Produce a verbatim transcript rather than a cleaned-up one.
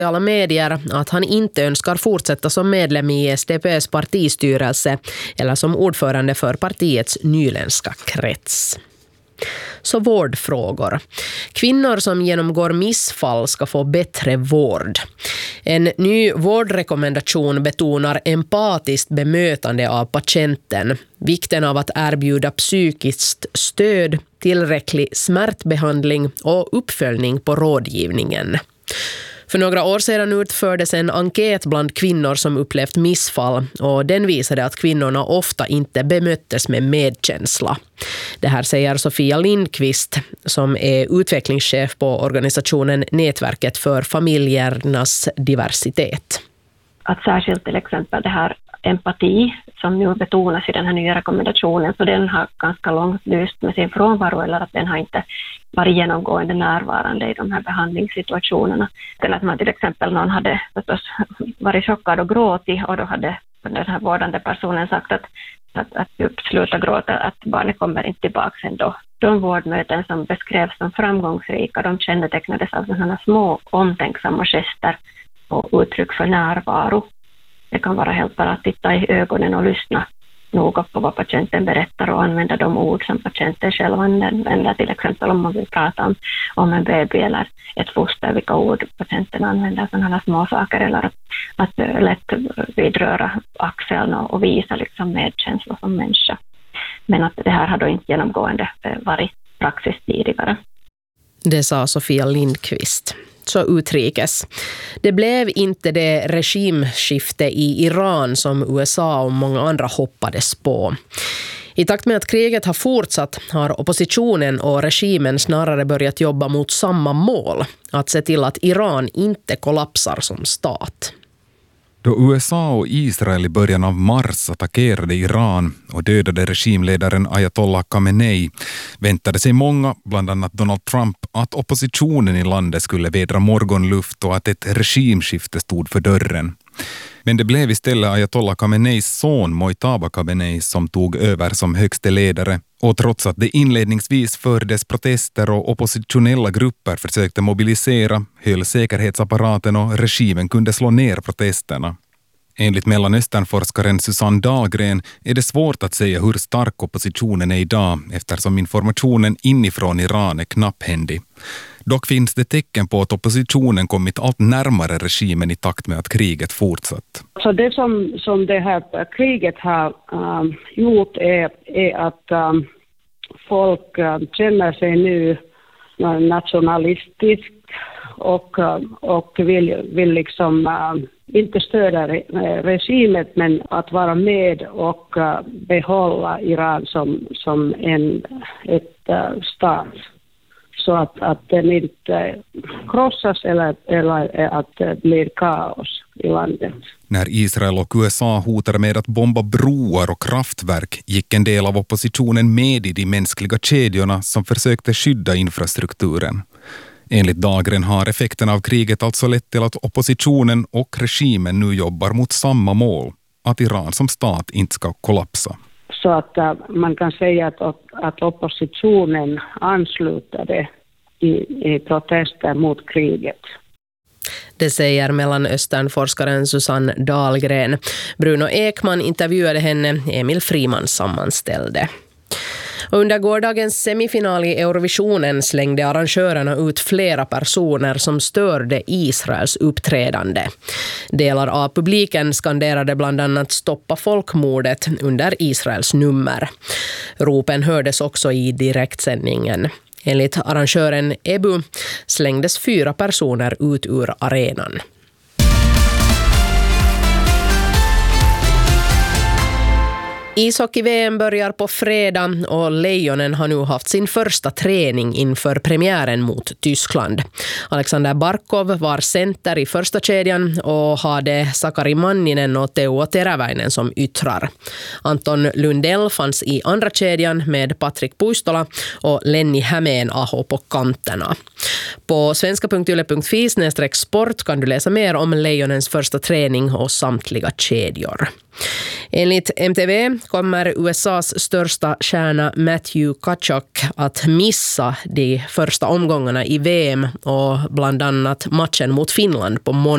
i alla medier att han inte önskar fortsätta som medlem i S D P:s partistyrelse eller som ordförande för partiets nyländska krets. Så vårdfrågor. Kvinnor som genomgår missfall ska få bättre vård. En ny vårdrekommendation betonar empatiskt bemötande av patienten, vikten av att erbjuda psykiskt stöd, tillräcklig smärtbehandling och uppföljning på rådgivningen. För några år sedan utfördes en enkät bland kvinnor som upplevt missfall och den visade att kvinnorna ofta inte bemöttes med medkänsla. Det här säger Sofia Lindqvist som är utvecklingschef på organisationen Nätverket för familjernas diversitet. Att särskilt till exempel det här empati som nu betonas i den här nya rekommendationen, så den har ganska långt lyst med sin frånvaro eller att den har inte varit genomgående närvarande i de här behandlingssituationerna. Eller att man till exempel någon hade förstås varit chockad och gråtit och då hade den här vårdande personen sagt att, att, att sluta gråta, att barnet kommer inte tillbaka ändå. De vårdmöten som beskrevs som framgångsrika, de kännetecknades av sådana små omtänksamma gester och uttryck för närvaro. Det kan vara helt bara att titta i ögonen och lyssna noga på vad patienten berättar och använda de ord som patienten själv använder. Till exempel om man vill prata om, om en baby eller ett foster, vilka ord patienten använder, sådana små saker. Eller att, att lätt vidröra axeln och, och visa liksom medkänsla som människa. Men att det här har då inte genomgående varit praxis tidigare. Det sa Sofia Lindqvist. Så utrikes. Det blev inte det regimskifte i Iran som U S A och många andra hoppades på. I takt med att kriget har fortsatt har oppositionen och regimen snarare börjat jobba mot samma mål, att se till att Iran inte kollapsar som stat. Då U S A och Israel i början av mars attackerade Iran och dödade regimledaren Ayatollah Khamenei väntade sig många, bland annat Donald Trump, att oppositionen i landet skulle vädra morgonluft och att ett regimskifte stod för dörren. Men det blev istället Ayatollah Khameneis son Mojtaba Khamenei som tog över som högste ledare. Och trots att det inledningsvis fördes protester och oppositionella grupper försökte mobilisera, höll säkerhetsapparaten och regimen kunde slå ner protesterna. Enligt Mellanösternforskaren Susanne Dahlgren är det svårt att säga hur stark oppositionen är idag eftersom informationen inifrån Iran är knapphändig. Dock finns det tecken på att oppositionen kommit allt närmare regimen i takt med att kriget fortsatt. Så det som, som det här kriget har um, gjort är, är att um, folk um, känner sig nu uh, nationalistiskt och, um, och vill, vill liksom um, inte stödja re, regimen men att vara med och uh, behålla Iran som, som en ett, uh, stat. Så att, att den inte krossas eller, eller att det blir kaos i landet. När Israel och U S A hotade med att bomba broar och kraftverk gick en del av oppositionen med i de mänskliga kedjorna som försökte skydda infrastrukturen. Enligt Dahlgren har effekten av kriget alltså lett till att oppositionen och regimen nu jobbar mot samma mål, att Iran som stat inte ska kollapsa. Så att uh, man kan säga att, att oppositionen anslutade i, i protester mot kriget. Det säger Mellanösternforskaren Susanne Dahlgren. Bruno Ekman intervjuade henne, Emil Friman sammanställde. Under gårdagens semifinal i Eurovisionen slängde arrangörerna ut flera personer som störde Israels uppträdande. Delar av publiken skanderade bland annat stoppa folkmordet under Israels nummer. Ropen hördes också i direktsändningen. Enligt arrangören Ebu slängdes fyra personer ut ur arenan. Ishockey-V M börjar på fredag och Lejonen har nu haft sin första träning inför premiären mot Tyskland. Alexander Barkov var center i första kedjan och hade Sakari Manninen och Teuvo Teräväinen som yttrar. Anton Lundell fanns i andra kedjan med Patrik Puistola och Lenni Hämeen-Aho på kanterna. På svenska punkt yle punkt fi snedstreck sport kan du läsa mer om Lejonens första träning och samtliga kedjor. Enligt M T V kommer U S A:s största stjärna Matthew Tkachuk att missa de första omgångarna i V M och bland annat matchen mot Finland på måndag.